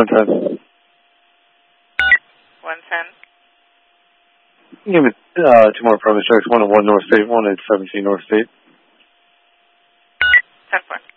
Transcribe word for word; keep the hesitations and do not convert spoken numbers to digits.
one ten. one ten. Give me uh, two more permit checks. One at one North State, one at seventeen North State. ten four.